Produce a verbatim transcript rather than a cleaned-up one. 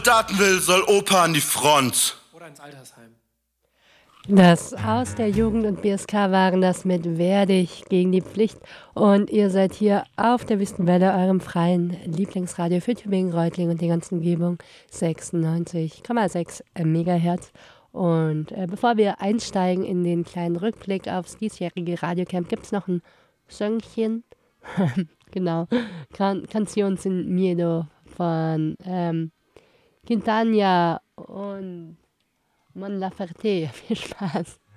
Soldaten will, soll Opa an die Front. Oder ins Altersheim. Das aus der Jugend und B S K waren das mit Werdig gegen die Pflicht. Und ihr seid hier auf der Wüstenwelle, eurem freien Lieblingsradio für Tübingen, Reutlingen und die ganze Umgebung, sechsundneunzig Komma sechs Megahertz. Und äh, bevor wir einsteigen in den kleinen Rückblick aufs diesjährige Radiocamp, gibt es noch ein Söngchen. Genau. Can- Canción sin Miedo von ähm, Quintana und Mon Laferte. Viel Spaß.